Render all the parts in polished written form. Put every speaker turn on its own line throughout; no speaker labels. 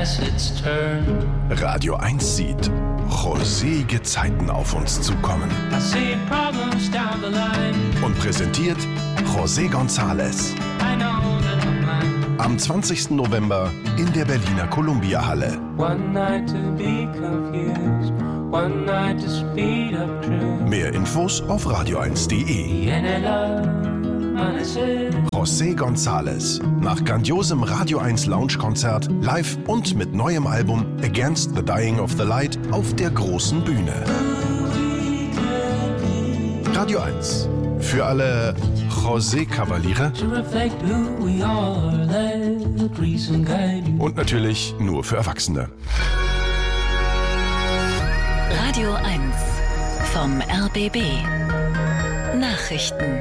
has its turn.
Radio 1 sieht rosige Zeiten auf uns zukommen.
I see problems down the line.
Und präsentiert José González.
I know that I'm blind.
Am 20. November in der Berliner Columbia-Halle.
One night to be confused, one night to speed up truth.
Mehr Infos auf radio1.de. José González nach grandiosem Radio 1 Lounge-Konzert live und mit neuem Album Against the Dying of the Light auf der großen Bühne. Radio 1 für alle José-Kavaliere und natürlich nur für Erwachsene.
Radio 1 vom RBB Nachrichten.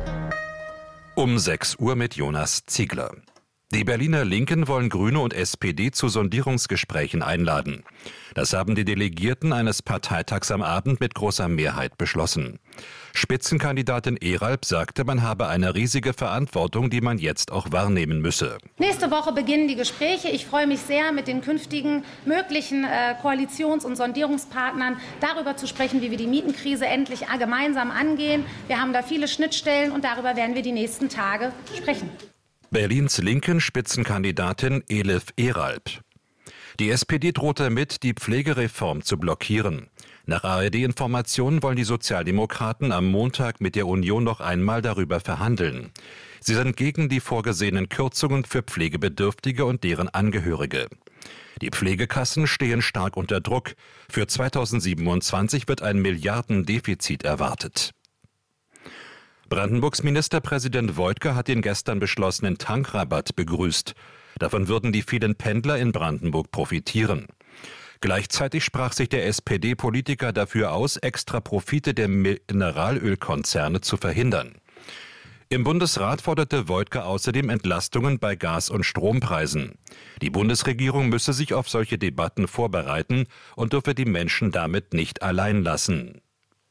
Um 6 Uhr mit Jonas Ziegler. Die Berliner Linken wollen Grüne und SPD zu Sondierungsgesprächen einladen. Das haben die Delegierten eines Parteitags am Abend mit großer Mehrheit beschlossen. Spitzenkandidatin Eralp sagte, man habe eine riesige Verantwortung, die man jetzt auch wahrnehmen müsse.
Nächste Woche beginnen die Gespräche. Ich freue mich sehr, mit den künftigen möglichen Koalitions- und Sondierungspartnern darüber zu sprechen, wie wir die Mietenkrise endlich gemeinsam angehen. Wir haben da viele Schnittstellen und darüber werden wir die nächsten Tage sprechen.
Berlins linken Spitzenkandidatin Elif Eralp. Die SPD droht damit, die Pflegereform zu blockieren. Nach ARD-Informationen wollen die Sozialdemokraten am Montag mit der Union noch einmal darüber verhandeln. Sie sind gegen die vorgesehenen Kürzungen für Pflegebedürftige und deren Angehörige. Die Pflegekassen stehen stark unter Druck. Für 2027 wird ein Milliardendefizit erwartet. Brandenburgs Ministerpräsident Woidke hat den gestern beschlossenen Tankrabatt begrüßt. Davon würden die vielen Pendler in Brandenburg profitieren. Gleichzeitig sprach sich der SPD-Politiker dafür aus, extra Profite der Mineralölkonzerne zu verhindern. Im Bundesrat forderte Woidke außerdem Entlastungen bei Gas- und Strompreisen. Die Bundesregierung müsse sich auf solche Debatten vorbereiten und dürfe die Menschen damit nicht allein lassen.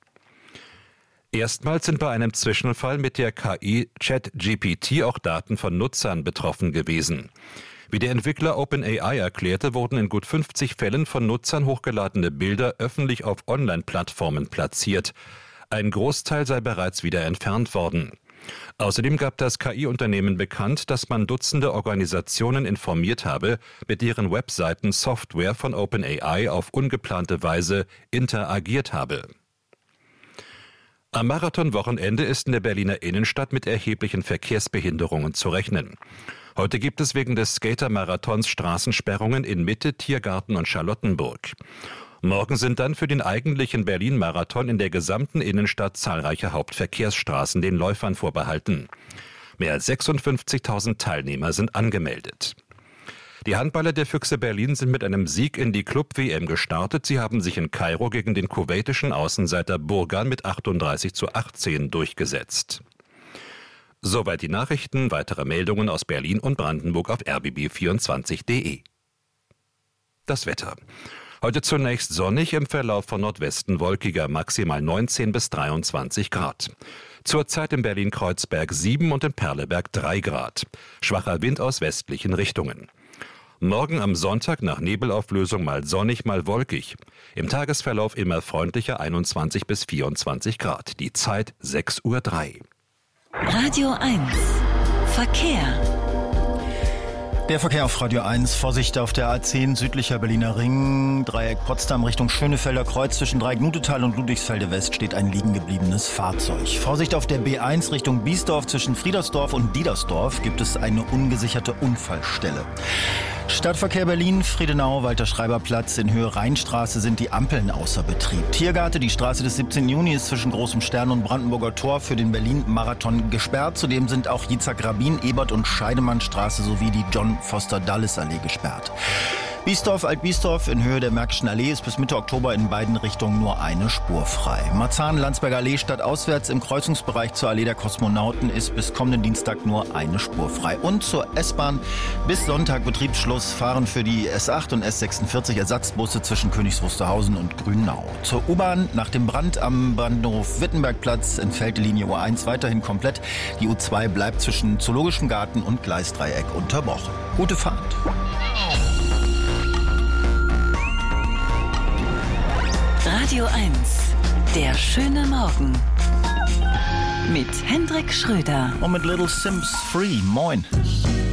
Erstmals sind bei einem Zwischenfall mit der KI ChatGPT auch Daten von Nutzern betroffen gewesen. Wie der Entwickler OpenAI erklärte, wurden in gut 50 Fällen von Nutzern hochgeladene Bilder öffentlich auf Online-Plattformen platziert. Ein Großteil sei bereits wieder entfernt worden. Außerdem gab das KI-Unternehmen bekannt, dass man Dutzende Organisationen informiert habe, mit deren Webseiten Software von OpenAI auf ungeplante Weise interagiert habe. Am Marathonwochenende ist in der Berliner Innenstadt mit erheblichen Verkehrsbehinderungen zu rechnen. Heute gibt es wegen des Skater-Marathons Straßensperrungen in Mitte, Tiergarten und Charlottenburg. Morgen sind dann für den eigentlichen Berlin-Marathon in der gesamten Innenstadt zahlreiche Hauptverkehrsstraßen den Läufern vorbehalten. Mehr als 56.000 Teilnehmer sind angemeldet. Die Handballer der Füchse Berlin sind mit einem Sieg in die Club-WM gestartet. Sie haben sich in Kairo gegen den kuwaitischen Außenseiter Burgan mit 38:18 durchgesetzt. Soweit die Nachrichten. Weitere Meldungen aus Berlin und Brandenburg auf rbb24.de. Das Wetter. Heute zunächst sonnig, im Verlauf von Nordwesten wolkiger, maximal 19 bis 23 Grad. Zurzeit in Berlin-Kreuzberg 7 und in Perleberg 3 Grad. Schwacher Wind aus westlichen Richtungen. Morgen am Sonntag nach Nebelauflösung mal sonnig, mal wolkig. Im Tagesverlauf immer freundlicher 21 bis 24 Grad. Die Zeit 6:03 Uhr.
Radio 1 Verkehr.
Der Verkehr auf Radio 1. Vorsicht auf der A10 südlicher Berliner Ring, Dreieck Potsdam Richtung Schönefelder Kreuz. Zwischen Dreieck-Nutetal und Ludwigsfelde West steht ein liegen gebliebenes Fahrzeug. Vorsicht auf der B1 Richtung Biesdorf. Zwischen Friedersdorf und Diedersdorf gibt es eine ungesicherte Unfallstelle. Stadtverkehr Berlin, Friedenau, Walter-Schreiber-Platz. In Höhe Rheinstraße sind die Ampeln außer Betrieb. Tiergarten, die Straße des 17. Juni ist zwischen Großem Stern und Brandenburger Tor für den Berlin-Marathon gesperrt. Zudem sind auch Yitzhak-Rabin, Ebert- und Scheidemannstraße sowie die John-Foster-Dulles-Allee gesperrt. Biesdorf, Alt-Biesdorf in Höhe der Märkischen Allee ist bis Mitte Oktober in beiden Richtungen nur eine Spur frei. Marzahn, Landsberger Allee stadtauswärts im Kreuzungsbereich zur Allee der Kosmonauten ist bis kommenden Dienstag nur eine Spur frei. Und zur S-Bahn bis Sonntag Betriebsschluss fahren für die S8 und S46 Ersatzbusse zwischen Königs Wusterhausen und Grünau. Zur U-Bahn nach dem Brand am Bahnhof Wittenbergplatz entfällt die Linie U1 weiterhin komplett. Die U2 bleibt zwischen Zoologischem Garten und Gleisdreieck unterbrochen. Gute Fahrt.
Radio 1, der schöne Morgen. Mit Hendrik Schröder.
Und mit Little Sims Free. Moin.